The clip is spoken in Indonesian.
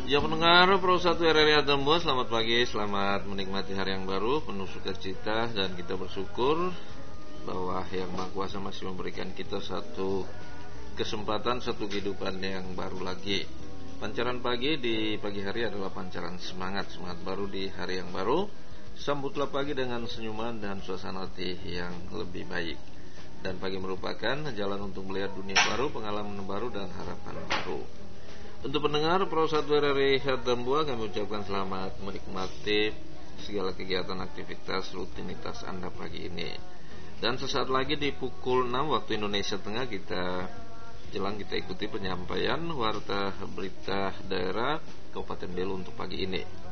Ya pendengar Pro 1 RRI Atambua, selamat pagi, selamat menikmati hari yang baru, penuh sukacita, dan kita bersyukur bahwa Yang Maha Kuasa masih memberikan kita satu kesempatan, satu kehidupan yang baru lagi. Pancaran pagi di pagi hari adalah pancaran semangat baru di hari yang baru. Sambutlah pagi dengan senyuman dan suasana hati yang lebih baik. Dan pagi merupakan jalan untuk melihat dunia baru, pengalaman baru, dan harapan baru. Untuk pendengar Pro 1 RRI Atambua, kami ucapkan selamat menikmati segala kegiatan aktivitas rutinitas Anda pagi ini. Dan sesaat lagi di pukul 6 waktu Indonesia Tengah kita ikuti penyampaian warta berita daerah Kabupaten Belu untuk pagi ini.